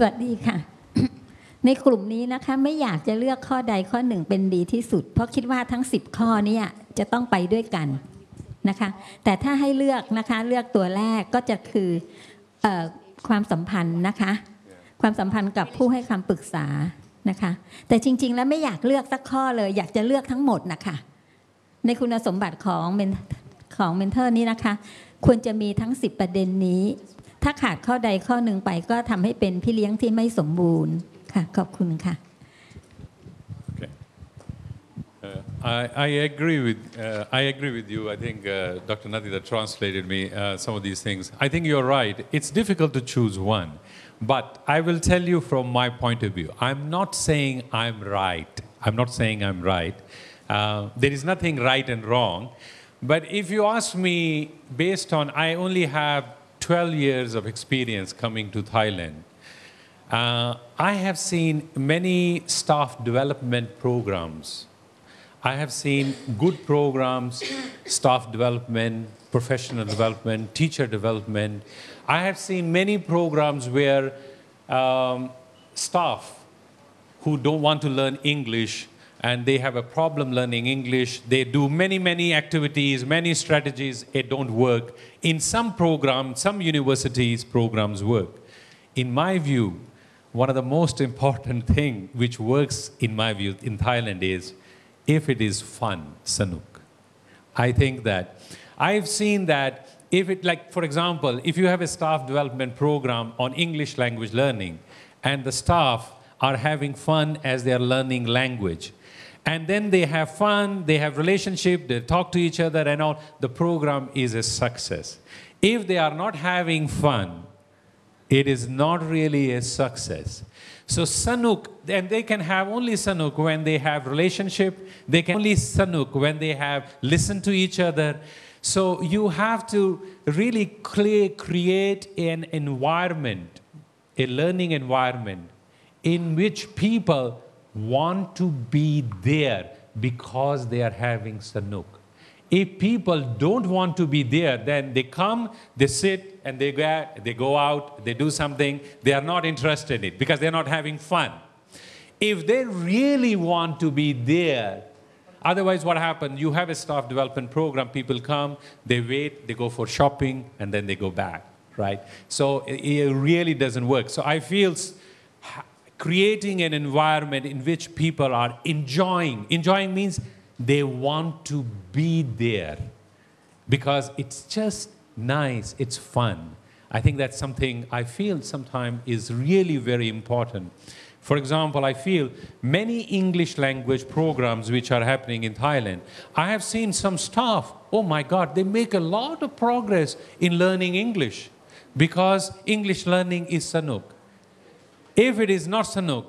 วัสดีค่ะ ในกลุ่มนี้นะคะไม่อยากจะเลือกข้อใดข้อหนึ่งเป็นดีที่สุดเพราะคิดว่าทั้ง10ข้อนี้จะต้องไปด้วยกันนะคะแต่ถ้าให้เลือกนะคะเลือกตัวแรกก็จะคือความสัมพันธ์นะคะความสัมพันธ์กับผู้ให้คำปรึกษานะคะแต่จริงๆแล้วไม่อยากเลือกสักข้อเลยอยากจะเลือกทั้งหมดนะคะในคุณสมบัติของเมนเทอร์นี้นะคะควรจะมีทั้ง10ประเด็นนี้ถ้าขาดข้อใดข้อหนึ่งไปก็ทำให้เป็นพี่เลี้ยงที่ไม่สมบูรณ์ค่ะขอบคุณค่ะ I agree with you. I think Dr. Nadida translated me some of these things. I think you're right. It's difficult to choose one, but I will tell you from my point of view. I'm not saying I'm right. There is nothing right and wrong. But if you ask me, based on I only have 12 years of experience coming to Thailand. I have seen many staff development programs. I have seen good programs, staff development, professional development, teacher development. I have seen many programs where staff who don't want to learn English and they have a problem learning English, they do many activities, many strategies, it don't work. In some programs, some universities, programs work. In my view, one of the most important thing which works, in my view, in Thailand is if it is fun, sanuk. I think that I've seen that if it, like, for example, if you have a staff development program on English language learning and the staff are having fun as they are learning language, and then they have fun, they have relationship, they talk to each other and all, the program is a success. If they are not having fun, it is not really a success. So sanuk, and they can have only sanuk when they have relationship, they can only sanuk when they have listened to each other. So you have to really create an environment, a learning environment in which people want to be there because they are having sanuk. If people don't want to be there, then they come, they sit, and they go out, they do something, they are not interested in it because they're not having fun. If they really want to be there, otherwise what happens, you have a staff development program, people come, they wait, they go for shopping, and then they go back, right? So it really doesn't work. So I feel creating an environment in which people are enjoying means they want to be there because it's just nice, it's fun. I think that's something I feel sometimes is really very important. For example, I feel many English language programs which are happening in Thailand, I have seen some staff, oh my God, they make a lot of progress in learning English because English learning is sanuk. If it is not sanuk,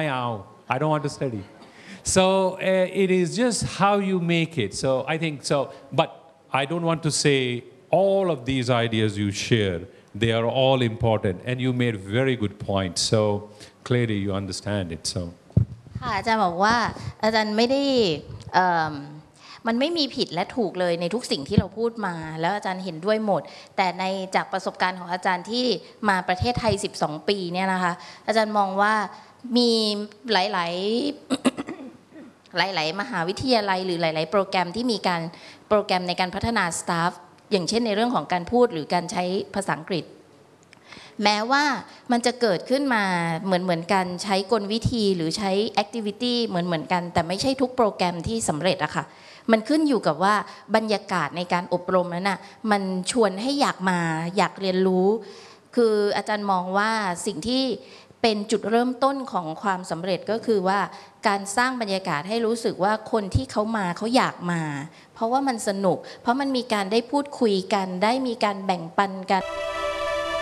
I don't want to study. So it is just how you make it. So I think so, but I don't want to say all of these ideas you share, they are all important, and you made very good points. So clearly you understand it. So ค่ะอาจารย์บอกว่าอาจารย์ไม่ได้มันไม่มีผิดและถูกเลยในทุกสิ่งที่เราพูดมาแล้วอาจารย์เห็นด้วยหมดแต่ในจากประสบการณ์ของอาจารย์ที่มาประเทศไทย12ปีเนี่ยนะคะอาจารย์มองว่ามีหลายๆมหาวิทยาลัยหรือหลายๆโปรแกรมที่มีการโปรแกรมในการพัฒนาสตาฟอย่างเช่นในเรื่องของการพูดหรือการใช้ภาษาอังกฤษแม้ว่ามันจะเกิดขึ้นมาเหมือนกันใช้กลวิธีหรือใช้แอคทิวิตี้เหมือนกันแต่ไม่ใช่ทุกโปรแกรมที่สำเร็จอะค่ะมันขึ้นอยู่กับว่าบรรยากาศในการอบรมนั้นน่ะมันชวนให้อยากมาอยากเรียนรู้คืออาจารย์มองว่าสิ่งที่เป็นจุดเริ่มต้นของความสำเร็จก็คือว่าการสร้างบรรยากาศให้รู้สึกว่าคนที่เขามาเขาอยากมาเพราะว่ามันสนุกเพราะมันมีการได้พูดคุยกันได้มีการแบ่งปันกัน